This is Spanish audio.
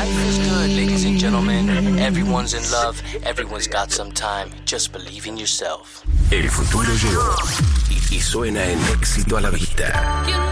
Life is good, ladies and gentlemen. Everyone's in love. Everyone's got some time. Just believe in yourself. El futuro llegó y suena en Éxito a la Vista.